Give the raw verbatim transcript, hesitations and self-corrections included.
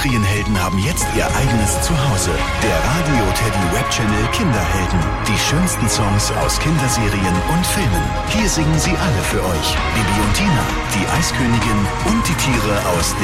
Serienhelden haben jetzt ihr eigenes Zuhause. Der Radio Teddy Web Channel Kinderhelden. Die schönsten Songs aus Kinderserien und Filmen. Hier singen sie alle für euch. Bibi und Tina, die Eiskönigin und die Tiere aus